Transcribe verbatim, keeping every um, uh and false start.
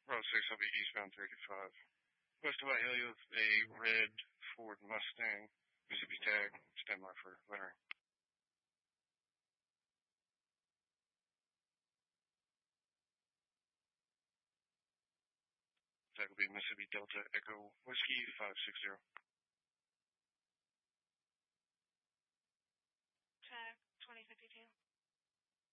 Route six, I'll be eastbound thirty-five. West of Hialeah, a red Ford Mustang, Mississippi tag, stand by for lettering. That will be Mississippi Delta Echo Whiskey five six zero.